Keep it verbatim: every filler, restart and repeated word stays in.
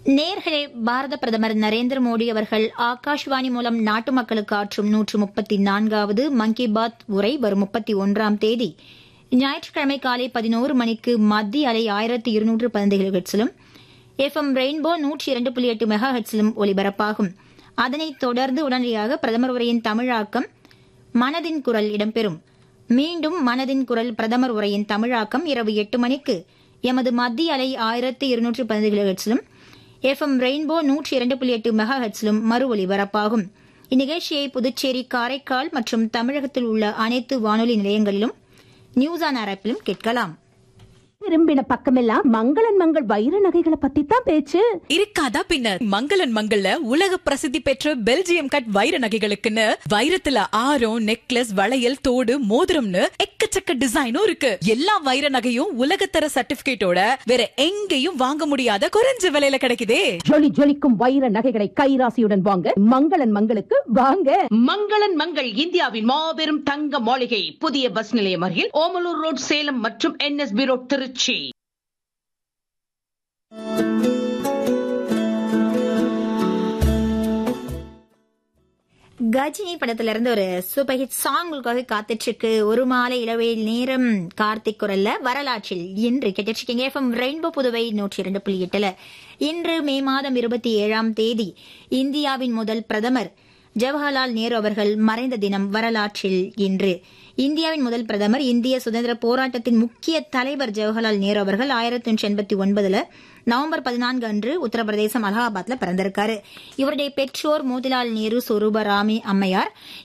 நேர்களே, பாரத பிரதமர் நரேந்திர மோடி அவர்கள் ஆகாஷ்வாணி மூலம் நாட்டு மக்களுக்கு ஆற்றும் நூற்று முப்பத்தி நான்காவது மன் கி பாத் உரை வரும் முப்பத்தி ஒன்றாம் தேதி ஞாயிற்றுக்கிழமை காலை பதினோரு மணிக்கு மத்திய அலை ஆயிரத்தி இருநூற்று பதினைந்து ஹெர்ட்ஸிலும் எஃப் எம் ரெயின்போ நூற்றி இரண்டு புள்ளி எட்டு மெகா ஹெர்ட்ஸிலும் ஒலிபரப்பாகும். அதனைத் தொடர்ந்து உடனடியாக பிரதமர் உரையின் தமிழாக்கம் மனதின் குரல் இடம்பெறும். மீண்டும் மனதின் குரல் பிரதமர் உரையின் தமிழாக்கம் இரவு எட்டு மணிக்கு எமது மத்திய அலை ஆயிரத்தி இருநூற்று பதினைந்து ஹெர்ட்ஸிலும் எஃப் எம் ரெயின்போ நூற்றி இரண்டு புள்ளி எட்டு மெகா ஹெர்ட்ஸிலும் மறு ஒலிபரப்பாகும். இந்நிகழ்ச்சியை புதுச்சேரி, காரைக்கால் மற்றும் தமிழகத்தில் உள்ள அனைத்து வானொலி நிலையங்களிலும் நியூஸ் ஆன் ஏர் ஆப்பிலும் கேட்கலாம். திரும்பின பக்கமெல்லாம் மங்களன் மங்கள் வைர நகைகளை பத்தி தான் பேச்சு. இருக்காதா பின்னர், மங்களன் மங்கள்ல உலக பிரசித்தி பெற்ற பெல்ஜியம் கட் வைர நகைகளுக்குன்னு வைரத்துல ஆரம், நெக்லஸ், வளையல், தோடு, மோதிரம்னு எக்கச்சக்க டிசைனும் இருக்கு. எல்லா வைர நகையும் உலகத்தர சர்டிபிகேட்டோட வேற எங்கேயும் வாங்க முடியாத குறைஞ்ச விலையில கிடைக்குதே. ஜொலி ஜொலிக்கும் வைர நகைகளை கைராசியுடன் வாங்க மங்களன் மங்களுக்கு வாங்க. மங்களன் மங்கள் இந்தியாவின் மாபெரும் தங்க மாளிகை, புதிய பஸ் நிலையம் அருகில் ஓமலூர் ரோட், சேலம் மற்றும் N S B road, Trichy. Ghajini படத்திலிருந்து ஒரு சூப்பர் ஹிட் சாங் உங்களுக்காக காத்துட்டு இருக்கு. ஒரு மாலை இளவேல் நேரம் கார்த்திக் குரல்ல வரலாற்றில் இன்று கேட்டிருக்கீங்க. எஃப் எம் ரெயின்போ புதுவை நூற்றி இரண்டு புள்ளி எட்டுல இன்று மே மாதம் இருபத்தி ஏழாம் தேதி இந்தியாவின் முதல் பிரதமர் ஜவஹர்லால் நேரு அவர்கள் மறைந்த தினம். வரலாற்றில் இன்று இந்தியாவின் முதல் பிரதமர், இந்திய சுதந்திர போராட்டத்தின் முக்கிய தலைவர் ஜவஹர்லால் நேரு அவர்கள் ஆயிரத்தி தொள்ளாயிரத்தி எண்பத்தி ஒன்பதுல நவம்பர் பதினான்கு அன்று உத்தரப்பிரதேசம் அலகாபாத்ல பிறந்திருக்காரு. இவருடைய பெற்றோர் மோதிலால் நேரு, சொரூப ராமி அம்மையார்.